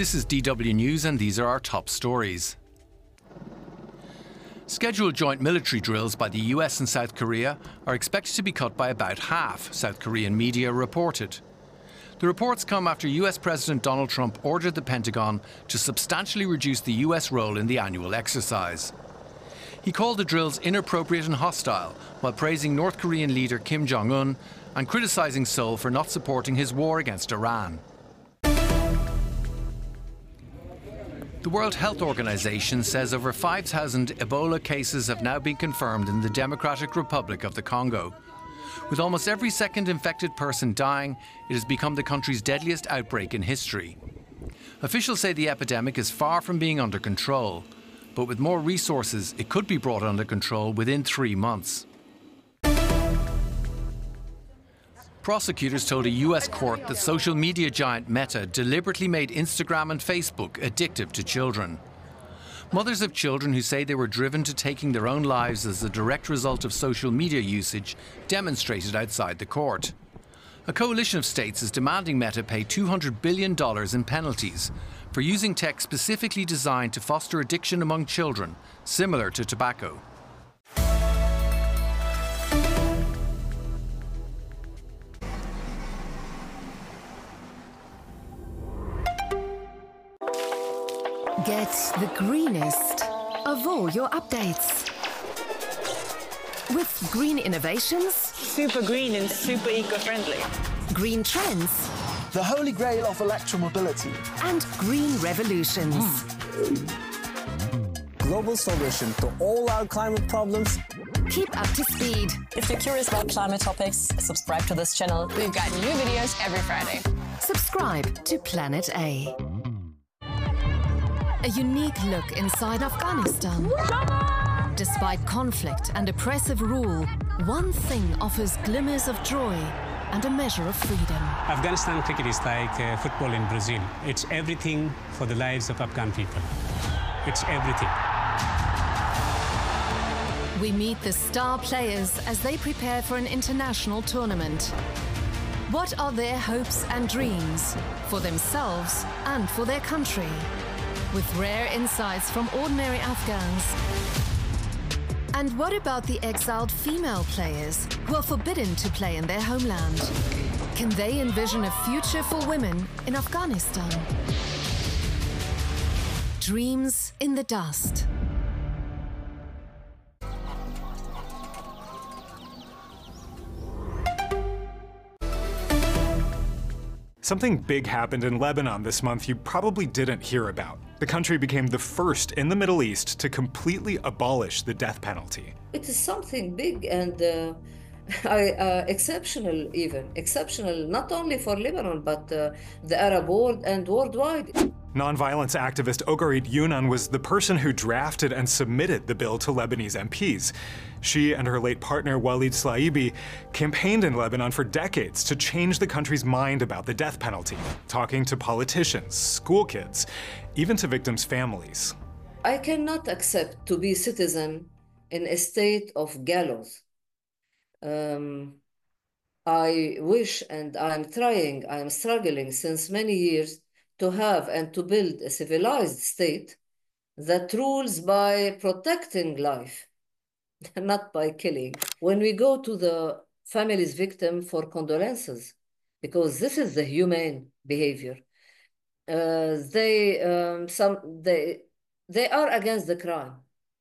This is DW News and these are our top stories. Scheduled joint military drills by the US and South Korea are expected to be cut by about half, South Korean media reported. The reports come after US President Donald Trump ordered the Pentagon to substantially reduce the US role in the annual exercise. He called the drills inappropriate and hostile, while praising North Korean leader Kim Jong-un and criticising Seoul for not supporting his war against Iran. The World Health Organization says over 5,000 Ebola cases have now been confirmed in the Democratic Republic of the Congo. With almost every second infected person dying, it has become the country's deadliest outbreak in history. Officials say the epidemic is far from being under control, but with more resources, it could be brought under control within 3 months. Prosecutors told a US court that social media giant Meta deliberately made Instagram and Facebook addictive to children. Mothers of children who say they were driven to taking their own lives as a direct result of social media usage demonstrated outside the court. A coalition of states is demanding Meta pay $200 billion in penalties for using tech specifically designed to foster addiction among children, similar to tobacco. Get the greenest of all your updates. With green innovations, super green and super eco-friendly. Green trends, the holy grail of electromobility, and green revolutions. Global solution to all our climate problems. Keep up to speed. If you're curious about climate topics, subscribe to this channel. We've got new videos every Friday. Subscribe to Planet A. A unique look inside Afghanistan. Despite conflict and oppressive rule, one thing offers glimmers of joy and a measure of freedom. Afghanistan cricket is like football in Brazil. It's everything for the lives of Afghan people. It's everything. We meet the star players as they prepare for an international tournament. What are their hopes and dreams for themselves and for their country? With rare insights from ordinary Afghans. And what about the exiled female players who are forbidden to play in their homeland? Can they envision a future for women in Afghanistan? Dreams in the dust. Something big happened in Lebanon this month you probably didn't hear about. The country became the first in the Middle East to completely abolish the death penalty. It is something big and exceptional even. Exceptional not only for Lebanon, but the Arab world and worldwide. Nonviolence activist Ogarit Yunan was the person who drafted and submitted the bill to Lebanese MPs. She and her late partner Walid Slaibi campaigned in Lebanon for decades to change the country's mind about the death penalty, talking to politicians, school kids, even to victims' families. I cannot accept to be citizen in a state of gallows. I wish, and I'm trying, I'm struggling since many years to have and to build a civilized state that rules by protecting life, not by killing. When we go to the family's victim for condolences, because this is the humane behavior, they are against the crime.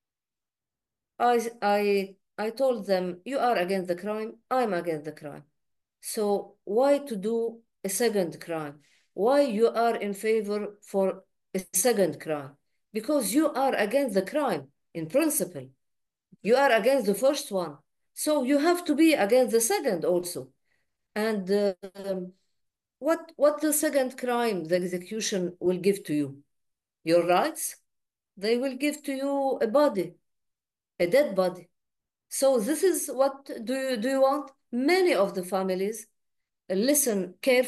I told them, you are against the crime, I'm against the crime. So why to do a second crime? Why you are in favor for a second crime? Because you are against the crime in principle. You are against the first one. So you have to be against the second also. And what the second crime the execution will give to you? Your rights? They will give to you a body, a dead body. So this is what do you want? Many of the families listen carefully.